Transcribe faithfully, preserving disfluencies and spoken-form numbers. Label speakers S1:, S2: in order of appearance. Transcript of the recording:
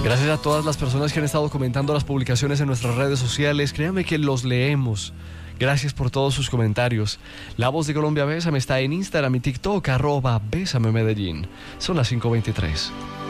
S1: Gracias a todas las personas que han estado comentando las publicaciones en nuestras redes sociales. Créanme que los leemos. Gracias por todos sus comentarios. La Voz de Colombia Bésame está en Instagram y TikTok, arroba Bésame Medellín. Son las cinco veintitrés.